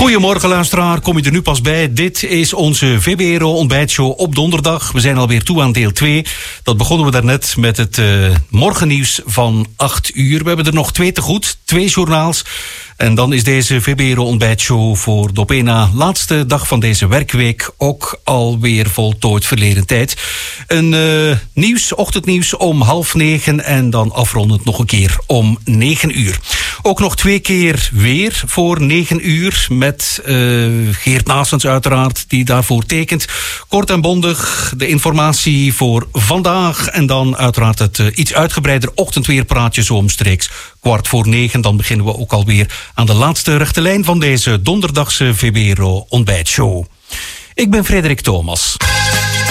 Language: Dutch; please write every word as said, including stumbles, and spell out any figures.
Goedemorgen luisteraar, kom je er nu pas bij. Dit is onze V B R O ontbijtshow op donderdag. We zijn alweer toe aan deel twee. Dat begonnen we daarnet met het uh, morgennieuws van acht uur. We hebben er nog twee te goed, twee journaals. En dan is deze V B R O ontbijtshow voor de op één na laatste dag van deze werkweek ook alweer voltooid verleden tijd. Een uh, nieuws, ochtendnieuws om half negen en dan afrondend nog een keer om negen uur. Ook nog twee keer weer voor negen uur met uh, Geert Naessens uiteraard die daarvoor tekent. Kort en bondig de informatie voor vandaag en dan uiteraard het uh, iets uitgebreider ochtendweerpraatje zo omstreeks kwart voor negen. Dan beginnen we ook alweer aan de laatste rechte lijn van deze donderdagse V B R O ontbijtshow. Ik ben Frederik Thomas.